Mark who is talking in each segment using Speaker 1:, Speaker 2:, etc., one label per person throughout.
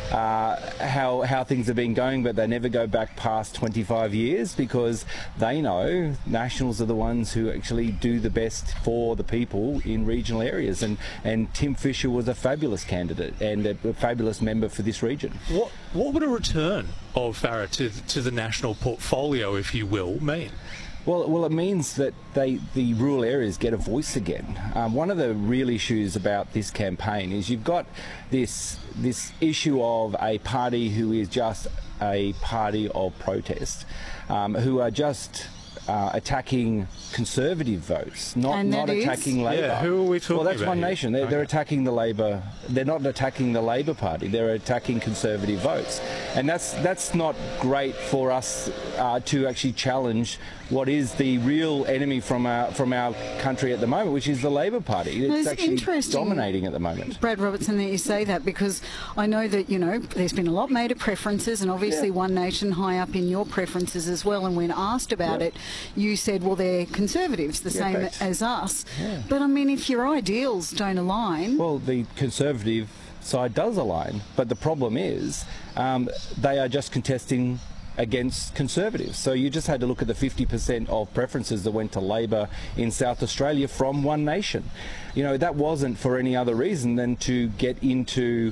Speaker 1: how things have been going, but they never go back past 25 years because they know Nationals are the ones who actually do the best for the people in regional areas. And Tim Fischer was a fabulous candidate and a fabulous member for this region.
Speaker 2: What would a return of Farah to the national portfolio, if you will, mean?
Speaker 1: Well, it means that the rural areas get a voice again. One of the real issues about this campaign is you've got this issue of a party who is just a party of protest, who are just attacking Conservative votes, not attacking Labor.
Speaker 2: Yeah, who are we talking about?
Speaker 1: Well, that's One Nation. They're attacking the Labor. They're not attacking the Labor Party. They're attacking Conservative votes, and that's not great for us to actually challenge what is the real enemy from our country at the moment, which is the Labor Party. It's actually dominating at the moment.
Speaker 3: Brad Robertson, that you say that, because I know that, there's been a lot made of preferences, and obviously One Nation high up in your preferences as well, and when asked about it, you said, well, they're Conservatives, the same as us. Yeah. But, I mean, if your ideals don't align... Well,
Speaker 1: the Conservative side does align, but the problem is they are just contesting against Conservatives. So you just had to look at the 50% of preferences that went to Labor in South Australia from One Nation. That wasn't for any other reason than to get into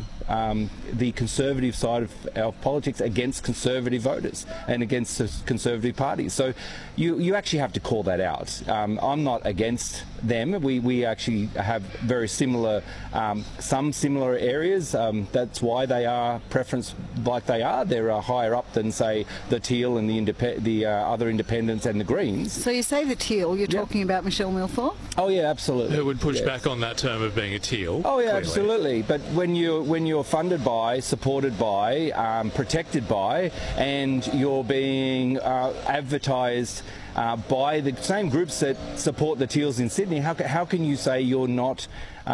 Speaker 1: the Conservative side of politics against Conservative voters and against the Conservative parties. So you actually have to call that out. I'm not against them. We actually have very similar, some similar areas. That's why they are preferenced like they are. They're higher up than, say, the Teal and the other independents and the Greens.
Speaker 3: So you say the Teal, you're talking about Michelle Milford?
Speaker 1: Oh yeah, absolutely.
Speaker 2: Who would push back on that term of being a Teal?
Speaker 1: Oh yeah,
Speaker 2: clearly.
Speaker 1: Absolutely. But when you're funded by, supported by, protected by, and you're being advertised by the same groups that support the Teals in Sydney, how can you say you're not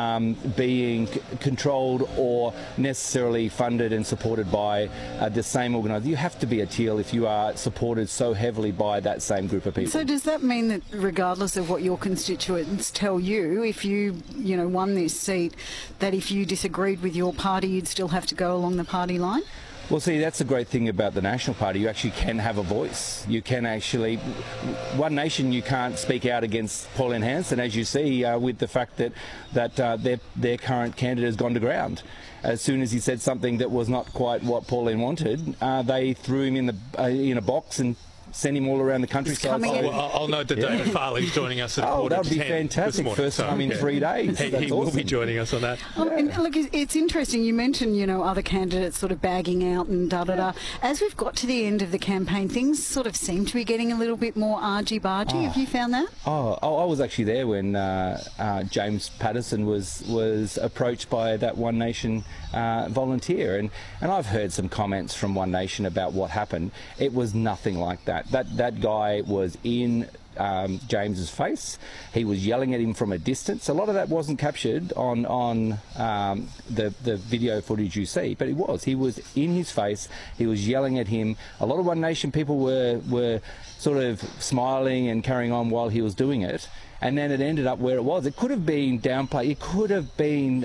Speaker 1: being controlled or necessarily funded and supported by the same organisation? You have to be a Teal if you are supported so heavily by that same group of people.
Speaker 3: So does that mean that regardless of what your constituents tell you, if you won this seat, that if you disagreed with your party, you'd still have to go along the party line?
Speaker 1: Well, see, that's the great thing about the National Party. You actually can have a voice. You can actually... One Nation, you can't speak out against Pauline Hanson, as you see with the fact that their current candidate has gone to ground. As soon as he said something that was not quite what Pauline wanted, they threw him in a box and send him all around the countryside.
Speaker 2: I'll note that David Farley's joining us at 9:45.
Speaker 1: That would be fantastic. First time in 3 days.
Speaker 2: He will be joining us on that.
Speaker 3: And look, it's interesting. You mentioned, other candidates sort of bagging out and da-da-da. As we've got to the end of the campaign, things sort of seem to be getting a little bit more argy-bargy. Have you found that?
Speaker 1: I was actually there when James Patterson was approached by that One Nation volunteer. And I've heard some comments from One Nation about what happened. It was nothing like that. That guy was in James's face. He was yelling at him from a distance. A lot of that wasn't captured on the video footage you see, but it was. He was in his face. He was yelling at him. A lot of One Nation people were sort of smiling and carrying on while he was doing it, and then it ended up where it was. It could have been downplayed. It could have been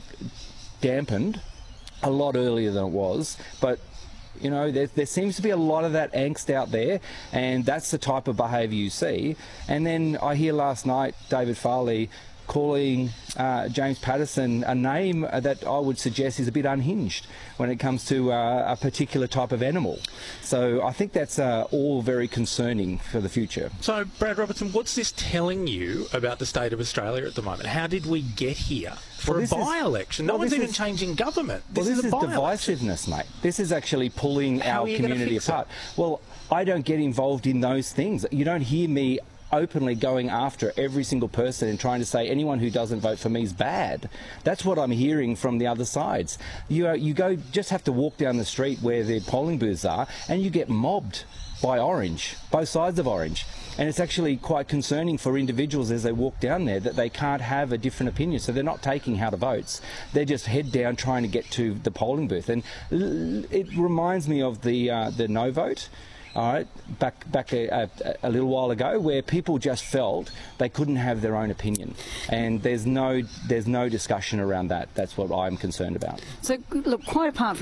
Speaker 1: dampened a lot earlier than it was, but there seems to be a lot of that angst out there, and that's the type of behaviour you see. And then I hear last night David Farley calling James Patterson a name that I would suggest is a bit unhinged when it comes to a particular type of animal. So I think that's all very concerning for the future.
Speaker 2: So, Brad Robertson, what's this telling you about the state of Australia at the moment? How did we get here for a by-election? No one's even changing government. This is
Speaker 1: divisiveness, mate. This is actually pulling our community apart. Well, I don't get involved in those things. You don't hear me openly going after every single person and trying to say anyone who doesn't vote for me is bad. That's what I'm hearing from the other sides. You just have to walk down the street where the polling booths are and you get mobbed by Orange, both sides of Orange. And it's actually quite concerning for individuals as they walk down there that they can't have a different opinion. So they're not taking how to votes. They're just head down trying to get to the polling booth. And it reminds me of the no vote. All right, back a little while ago, where people just felt they couldn't have their own opinion, and there's no discussion around that. That's what I'm concerned about.
Speaker 3: So, look, quite apart from